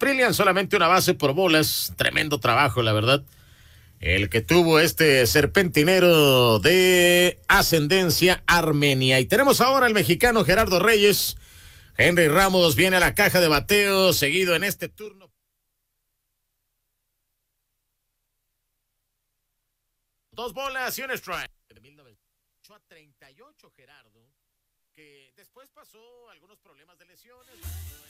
Aprilian solamente una base por bolas. Tremendo trabajo, la verdad. El que tuvo este serpentinero de ascendencia armenia. Y tenemos ahora al mexicano Gerardo Reyes. Henry Ramos viene a la caja de bateo, seguido en este turno. Dos bolas y un strike. De 1938 Gerardo, que después pasó algunos problemas de lesiones.